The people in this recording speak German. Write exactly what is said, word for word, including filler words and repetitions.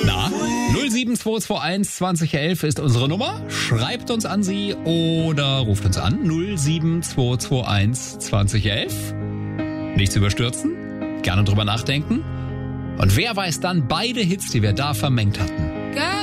Na, null sieben zwei zwei eins zwanzig elf ist unsere Nummer. Schreibt uns an sie oder ruft uns an. null sieben zwei zwei eins zwanzig elf. Nichts überstürzen, gerne drüber nachdenken. Und wer weiß dann beide Hits, die wir da vermengt hatten.